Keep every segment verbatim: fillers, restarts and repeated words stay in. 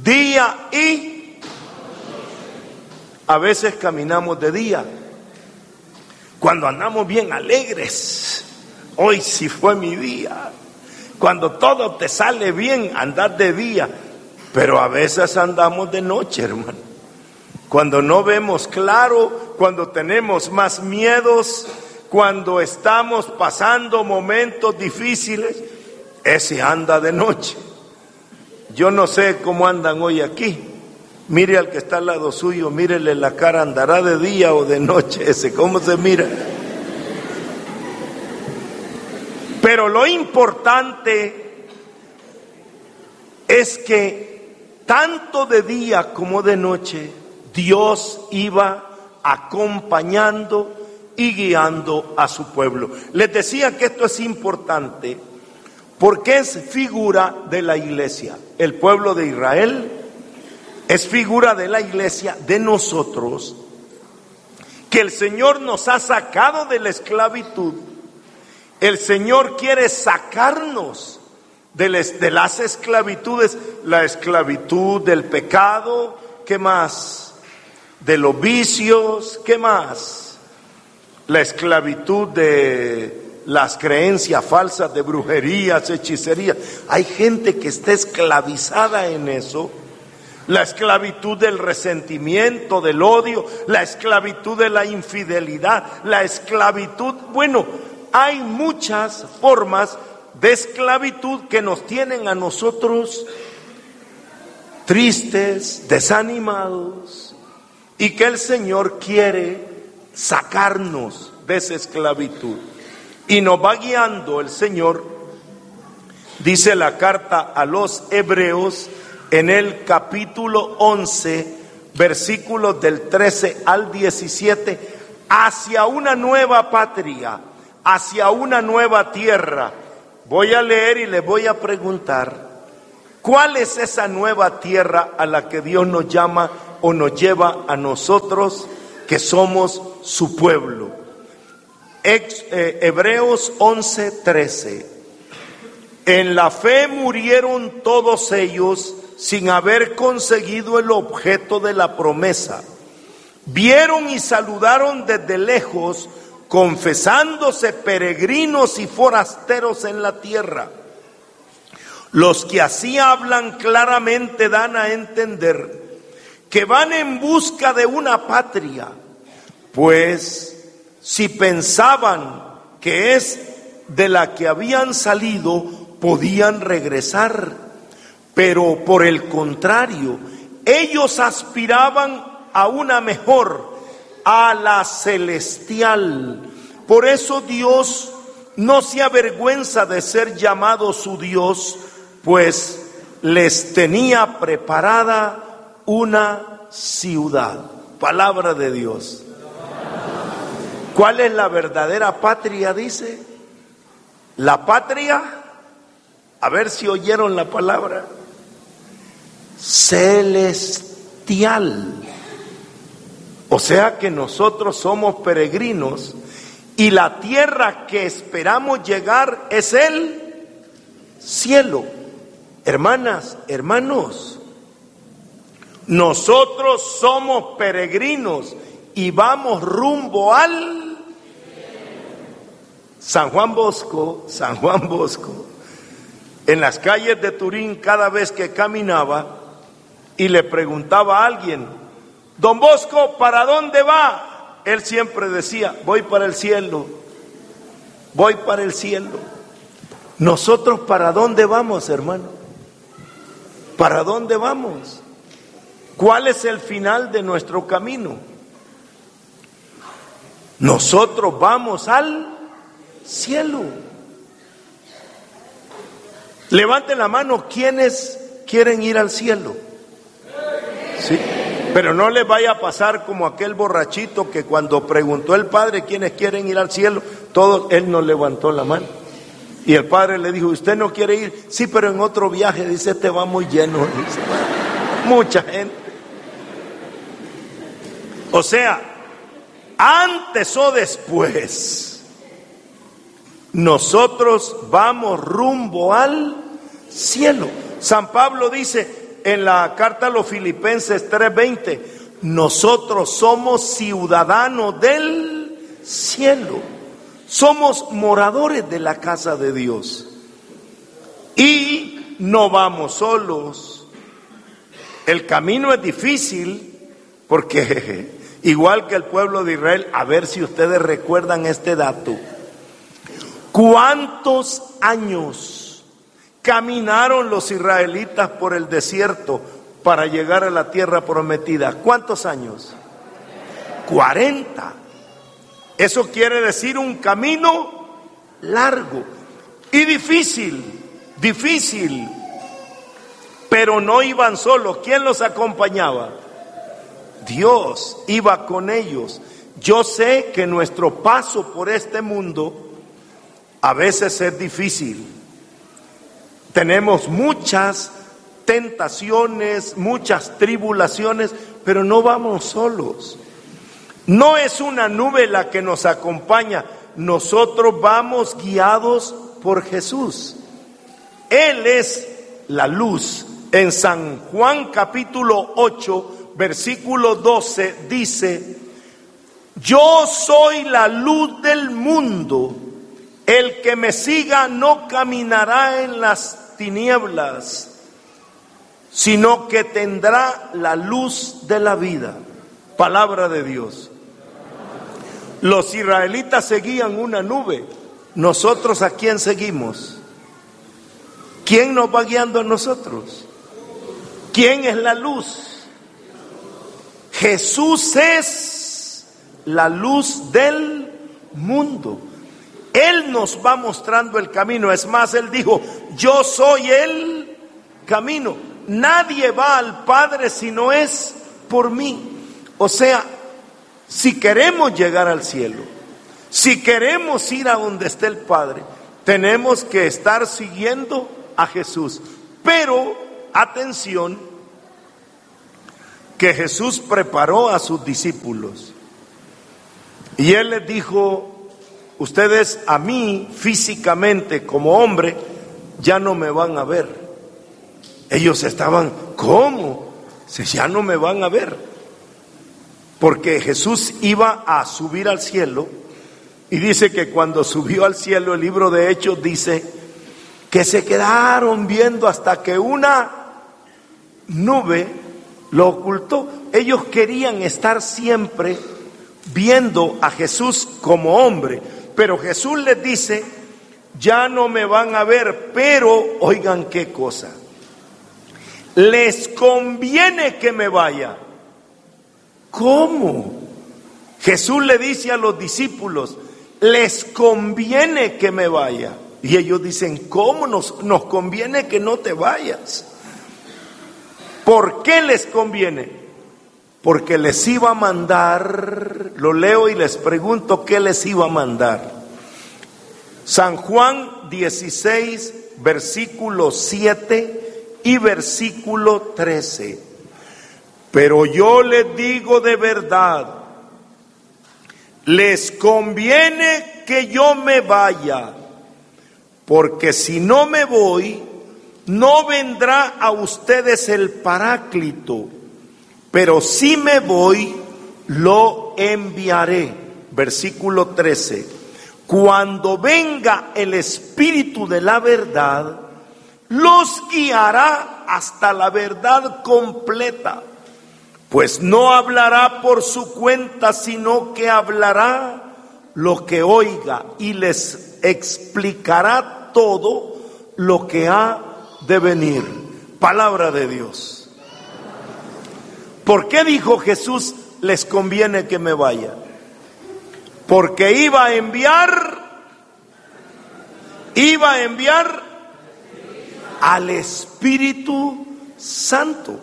día y a veces caminamos de día. Cuando andamos bien alegres, hoy sí fue mi día. Cuando todo te sale bien, andar de día. Pero a veces andamos de noche, hermano. Cuando no vemos claro, cuando tenemos más miedos, cuando estamos pasando momentos difíciles, ese anda de noche. Yo no sé cómo andan hoy aquí. Mire al que está al lado suyo, mírele la cara, ¿andará de día o de noche ese? ¿Cómo se mira? Pero lo importante es que tanto de día como de noche, Dios iba acompañando y guiando a su pueblo. Les decía que esto es importante porque es figura de la iglesia. El pueblo de Israel es figura de la iglesia, de nosotros, que el Señor nos ha sacado de la esclavitud. El Señor quiere sacarnos de las, de las esclavitudes, la esclavitud del pecado, ¿qué más? De los vicios, ¿qué más? La esclavitud de las creencias falsas de brujerías, hechicerías. Hay gente que está esclavizada en eso. La esclavitud del resentimiento, del odio, la esclavitud de la infidelidad, la esclavitud, bueno, hay muchas formas de esclavitud que nos tienen a nosotros tristes, desanimados, y que el Señor quiere sacarnos de esa esclavitud. Y nos va guiando el Señor, dice la carta a los Hebreos, en el capítulo once, versículos del trece al diecisiete, hacia una nueva patria, hacia una nueva tierra. Voy a leer y les voy a preguntar, ¿cuál es esa nueva tierra a la que Dios nos llama o nos lleva a nosotros que somos su pueblo? Ex, eh, Hebreos once, trece. En la fe murieron todos ellos sin haber conseguido el objeto de la promesa. Vieron y saludaron desde lejos, confesándose peregrinos y forasteros en la tierra. Los que así hablan claramente dan a entender que van en busca de una patria, pues si pensaban que es de la que habían salido, podían regresar. Pero por el contrario, ellos aspiraban a una mejor, a la celestial. Por eso Dios no se avergüenza de ser llamado su Dios, pues les tenía preparada una ciudad. Palabra de Dios. ¿Cuál es la verdadera patria? Dice. La patria, a ver si oyeron la palabra, celestial. O sea que nosotros somos peregrinos y la tierra que esperamos llegar es el cielo. Hermanas, hermanos, nosotros somos peregrinos y vamos rumbo al San Juan Bosco, San Juan Bosco. En las calles de Turín, cada vez que caminaba y le preguntaba a alguien, Don Bosco, ¿para dónde va? Él siempre decía, voy para el cielo, voy para el cielo. Nosotros, ¿para dónde vamos, hermano? ¿Para dónde vamos? ¿Cuál es el final de nuestro camino? Nosotros vamos al cielo. Levanten la mano, ¿quiénes quieren ir al cielo? Sí, pero no les vaya a pasar como aquel borrachito que cuando preguntó el padre quiénes quieren ir al cielo, todos, él no levantó la mano. Y el padre le dijo, ¿usted no quiere ir? Sí, pero en otro viaje, dice, este va muy lleno, dice. Mucha gente. O sea, antes o después, nosotros vamos rumbo al cielo. San Pablo dice, en la carta a los Filipenses tres veinte, nosotros somos ciudadanos del cielo, somos moradores de la casa de Dios y no vamos solos. El camino es difícil porque igual que el pueblo de Israel, a ver si ustedes recuerdan este dato, ¿cuántos años caminaron los israelitas por el desierto para llegar a la tierra prometida? ¿Cuántos años? cuarenta. Eso quiere decir un camino largo y difícil, difícil. Pero no iban solos. ¿Quién los acompañaba? Dios iba con ellos. Yo sé que nuestro paso por este mundo a veces es difícil. Tenemos muchas tentaciones, muchas tribulaciones, pero no vamos solos. No es una nube la que nos acompaña, nosotros vamos guiados por Jesús. Él es la luz. En San Juan capítulo ocho, versículo doce dice: yo soy la luz del mundo, el que me siga no caminará en las tinieblas, sino que tendrá la luz de la vida. Palabra de Dios. Los israelitas seguían una nube. ¿Nosotros a quién seguimos? ¿Quién nos va guiando a nosotros? ¿Quién es la luz? Jesús es la luz del mundo. Él nos va mostrando el camino. Es más, Él dijo: yo soy el camino. Nadie va al Padre si no es por mí. O sea, si queremos llegar al cielo, si queremos ir a donde esté el Padre, tenemos que estar siguiendo a Jesús. Pero, atención, que Jesús preparó a sus discípulos. Y Él les dijo: ustedes a mí físicamente como hombre ya no me van a ver. Ellos estaban: ¿cómo? Si ya no me van a ver. Porque Jesús iba a subir al cielo, y dice que cuando subió al cielo, el libro de Hechos dice que se quedaron viendo hasta que una nube lo ocultó. Ellos querían estar siempre viendo a Jesús como hombre, pero Jesús les dice: ya no me van a ver, pero oigan qué cosa, les conviene que me vaya. ¿Cómo? Jesús le dice a los discípulos: les conviene que me vaya. Y ellos dicen: ¿cómo nos, nos conviene que no te vayas? ¿Por qué les conviene? Porque les iba a mandar, lo leo y les pregunto qué les iba a mandar. San Juan dieciséis, versículo siete y versículo trece. Pero yo les digo de verdad, les conviene que yo me vaya, porque si no me voy, no vendrá a ustedes el Paráclito, pero si me voy, lo enviaré. Versículo trece. Cuando venga el Espíritu de la verdad, los guiará hasta la verdad completa. Pues no hablará por su cuenta, sino que hablará lo que oiga y les explicará todo lo que ha de venir. Palabra de Dios. ¿Por qué dijo Jesús: les conviene que me vaya? Porque iba a enviar, iba a enviar al Espíritu Santo.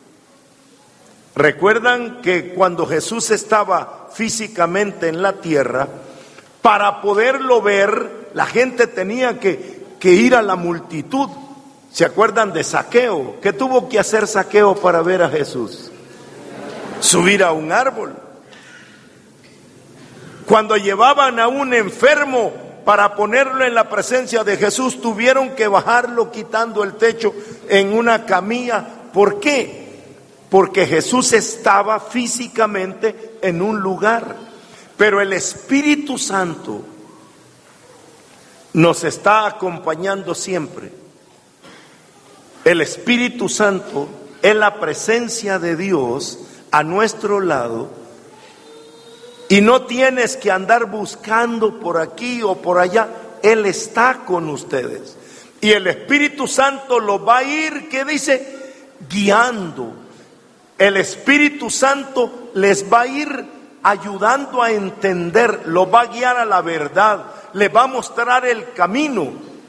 Recuerdan que cuando Jesús estaba físicamente en la tierra, para poderlo ver, la gente tenía que, que ir a la multitud. ¿Se acuerdan de Zaqueo? ¿Qué tuvo que hacer Zaqueo para ver a Jesús? Subir a un árbol. Cuando llevaban a un enfermo para ponerlo en la presencia de Jesús, tuvieron que bajarlo quitando el techo en una camilla ¿Por qué? Porque Jesús estaba físicamente en un lugar, pero el Espíritu Santo nos está acompañando siempre. El Espíritu Santo es la presencia de Dios a nuestro lado y no tienes que andar buscando por aquí o por allá. Él está con ustedes y el Espíritu Santo lo va a ir, ¿qué dice? Guiando. El Espíritu Santo les va a ir ayudando a entender, lo va a guiar a la verdad, les va a mostrar el camino.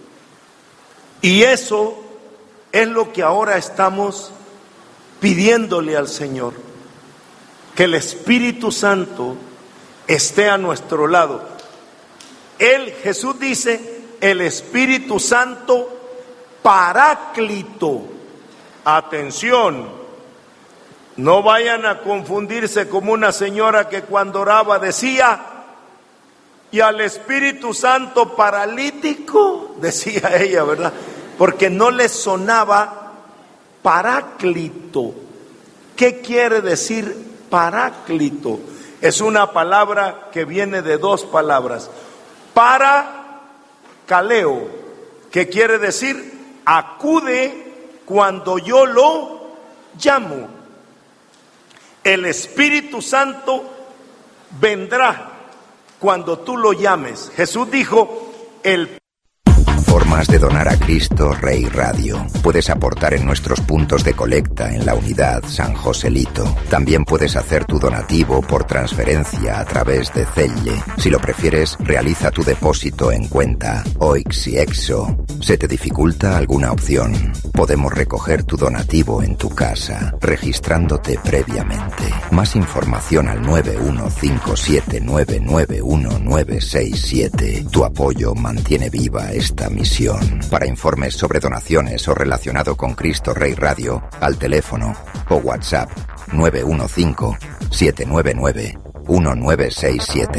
Y eso es lo que ahora estamos pidiéndole al Señor, que el Espíritu Santo esté a nuestro lado. Él, Jesús dice, el Espíritu Santo Paráclito. Atención, no vayan a confundirse como una señora que cuando oraba decía, y al Espíritu Santo paralítico, decía ella, ¿verdad? Porque no le sonaba Paráclito. ¿Qué quiere decir Paráclito? Es una palabra que viene de dos palabras. Para caleo, que quiere decir acude cuando yo lo llamo. El Espíritu Santo vendrá cuando tú lo llames. Jesús dijo, el Formas de donar a Cristo Rey Radio. Puedes aportar en nuestros puntos de colecta en la unidad San Joselito. También puedes hacer tu donativo por transferencia a través de Zelle. Si lo prefieres, realiza tu depósito en cuenta O I X y Exo. ¿Se te dificulta alguna opción? Podemos recoger tu donativo en tu casa, registrándote previamente. Más información al nueve uno cinco siete nueve nueve uno nueve seis siete. Tu apoyo mantiene viva esta misión. Para informes sobre donaciones o relacionado con Cristo Rey Radio, al teléfono o WhatsApp nueve uno cinco siete nueve nueve uno nueve seis siete.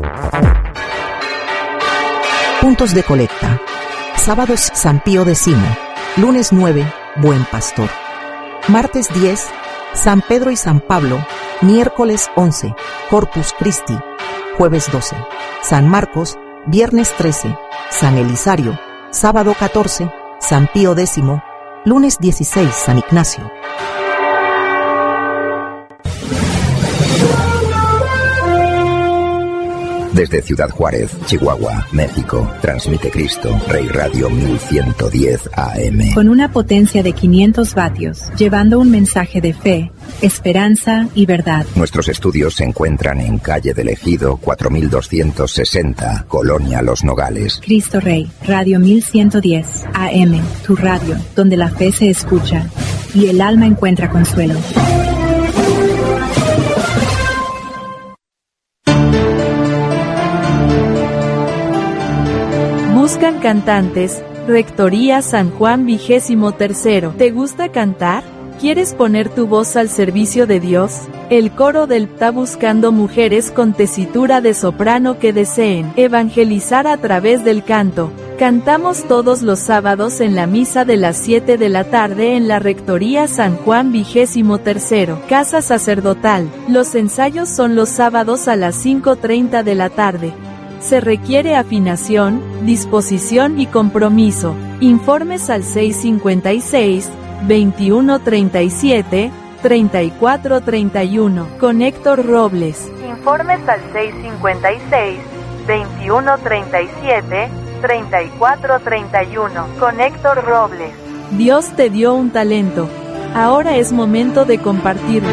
Puntos de colecta. Sábados San Pío X. Lunes nueve, Buen Pastor. Martes diez, San Pedro y San Pablo. Miércoles once, Corpus Christi. Jueves doce, San Marcos. Viernes trece, San Elisario. Sábado catorce, San Pío X. Lunes dieciséis, San Ignacio. Desde Ciudad Juárez, Chihuahua, México, transmite Cristo Rey Radio mil ciento diez A M. Con una potencia de quinientos vatios, llevando un mensaje de fe, esperanza y verdad. Nuestros estudios se encuentran en calle del Ejido cuatro mil doscientos sesenta, Colonia Los Nogales. Cristo Rey, Radio mil ciento diez A M, tu radio, donde la fe se escucha y el alma encuentra consuelo. Buscan cantantes, Rectoría San Juan vigésimo tercero. ¿Te gusta cantar? ¿Quieres poner tu voz al servicio de Dios? El coro del P T A buscando mujeres con tesitura de soprano que deseen evangelizar a través del canto. Cantamos todos los sábados en la misa de las siete de la tarde en la Rectoría San Juan vigésimo tercero, Casa Sacerdotal. Los ensayos son los sábados a las cinco treinta de la tarde. Se requiere afinación, disposición y compromiso. Informes al seis cincuenta y seis, veintiuno treinta y siete, treinta y cuatro treinta y uno. Con Héctor Robles. Informes al seis cincuenta y seis, veintiuno treinta y siete, treinta y cuatro treinta y uno. Con Héctor Robles. Dios te dio un talento. Ahora es momento de compartirlo.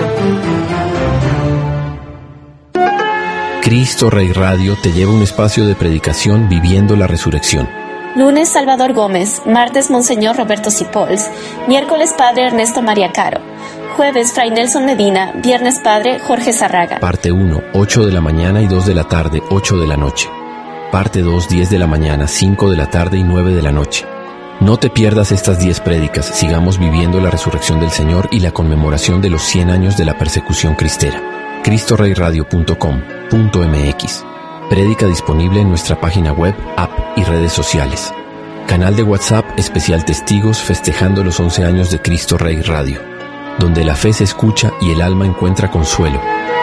Cristo Rey Radio te lleva a un espacio de predicación viviendo la resurrección. Lunes Salvador Gómez, martes Monseñor Roberto Cipols, miércoles Padre Ernesto María Caro, jueves Fray Nelson Medina, viernes Padre Jorge Zarraga. Parte uno, ocho de la mañana y dos de la tarde, ocho de la noche. Parte dos, diez de la mañana, cinco de la tarde y nueve de la noche. No te pierdas estas diez prédicas, sigamos viviendo la resurrección del Señor y la conmemoración de los cien años de la persecución cristera. cristo rey radio punto com punto m x. Prédica disponible en nuestra página web, app y redes sociales. Canal de WhatsApp especial Testigos festejando los once años de Cristo Rey Radio. donde la fe se escucha y el alma encuentra consuelo.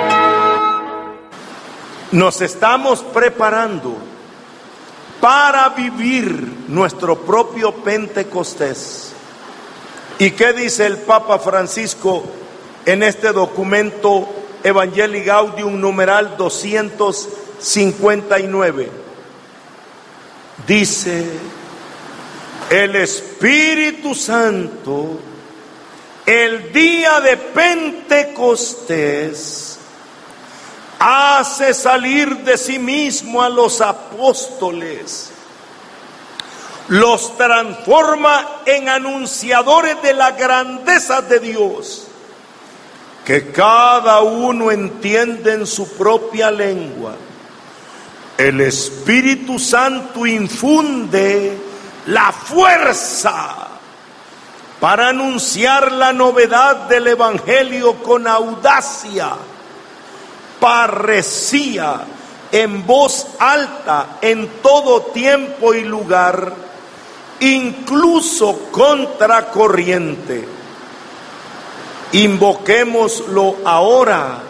Nos estamos preparando para vivir nuestro propio Pentecostés. ¿Y qué dice el Papa Francisco en este documento Evangelii Gaudium numeral doscientos cincuenta y nueve? Dice: el Espíritu Santo, el día de Pentecostés, hace salir de sí mismo a los apóstoles, los transforma en anunciadores de la grandeza de Dios, que cada uno entiende en su propia lengua. El Espíritu Santo infunde la fuerza para anunciar la novedad del Evangelio con audacia, parresía, en voz alta, en todo tiempo y lugar, incluso contracorriente. Invoquémoslo ahora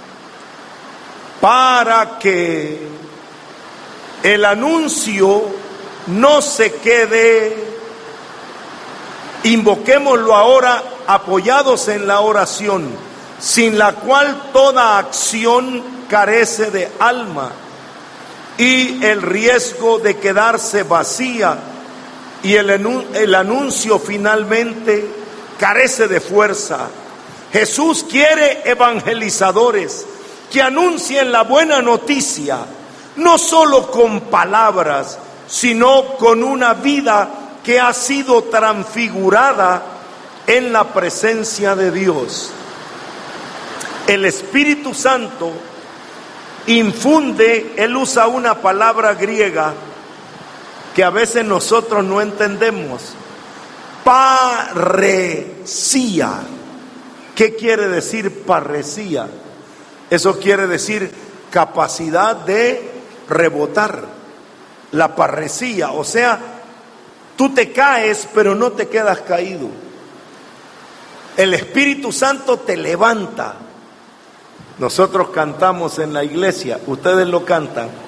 para que el anuncio no se quede. Invoquémoslo ahora apoyados en la oración, sin la cual toda acción carece de alma y el riesgo de quedarse vacía, y el, el anuncio finalmente carece de fuerza. Jesús quiere evangelizadores que anuncien la buena noticia, no solo con palabras, sino con una vida que ha sido transfigurada en la presencia de Dios. El Espíritu Santo infunde, él usa una palabra griega que a veces nosotros no entendemos: parresía. ¿Qué quiere decir parresía? Eso quiere decir capacidad de rebotar. La parresía, o sea, tú te caes pero no te quedas caído. El Espíritu Santo te levanta. Nosotros cantamos en la iglesia, ustedes lo cantan: